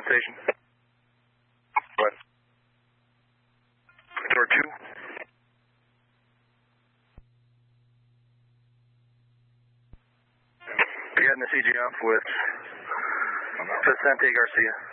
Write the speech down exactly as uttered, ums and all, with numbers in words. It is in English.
station. What? Door two. You're getting the C G off with Vicente Garcia.